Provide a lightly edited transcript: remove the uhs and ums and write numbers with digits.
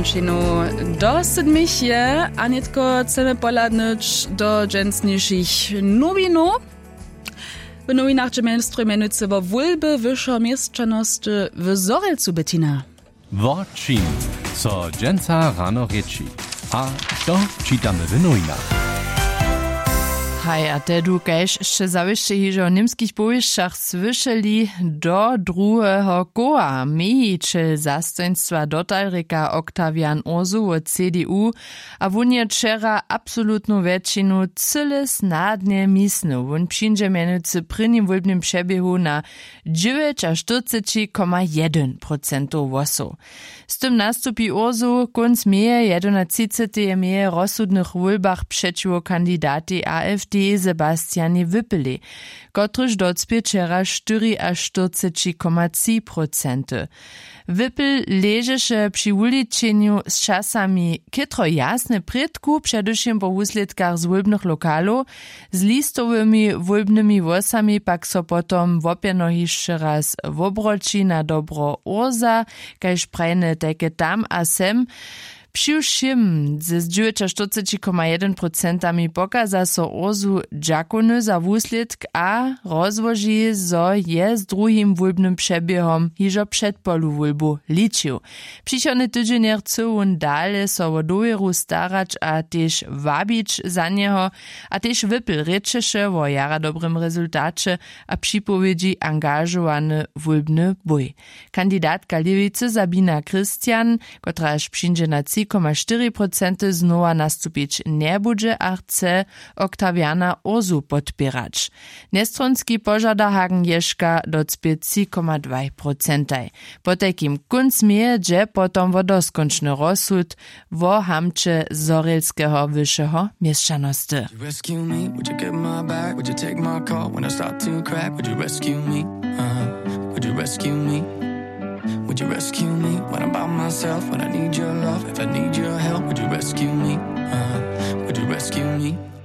Do 7 je, a netko chcemy poladnąć do dżęsniejszych nowinów. W nowinach dżemenstrujmenucy wo wólby wyższo mieszczanosti w Zorelcu, Bettina. Wortschim, co dżęca rano rieči. A to czytamy w nowinach. Hej, a tedu kajž še zavišće hižo v nimskich povišćach slyšeli do drugiego koła. Miejiciel zastojnstwa dotalrika Octavian Ozu od CDU, a wun je wczera absolutną většinu cyle snadnie misnął. Wun przyjdzie mianowicie prynim wólbnym przebiehu na 49,1% głosów. Z tym nastupi Ozu kunc mieje 31. mieje rozsudnych wólbach przeciwko kandidaty AfD Sebastianie Wippeli, kotryż docpie wczera 44,3%. Wippel leżeše przy uliczeniu z czasami kytro jasne predku, przedewším po wusledkach z wólbnych lokalów, z listowymi wólbnymi włosami pak so potom wopjeno jeszcze raz wobroči na dobro Orza, kajž prajne teke tam a sem. Přiwšim ze 49,1% pokaza so Orzu dżakony za wusledk a rozłoži, zo je z drugim wólbnym przebiegom hižo przed polu wólbu liczył. Přišony tydzień chce on dalej so o dowieru starać a też wabić za niego, a też Wippel rečeše o jara dobrym rezultacie a připowiedzi angażowany wólbny bój. Kandidatka Lewicy Sabina Christian, kotraż przyjdzie na 3,4% znowa nastupić nie bude a chce Octaviana Ozu podpierać. Nestronski pożada Hagen Jeszka docpie 3,2%. Po takim kunc mieje, że potom wo doskončny rozsud wo hamcze Zorelskiego wyższego mieszczanosti. Would you rescue me when I'm by myself, when I need your love? If I need your help, would you rescue me? Would you rescue me?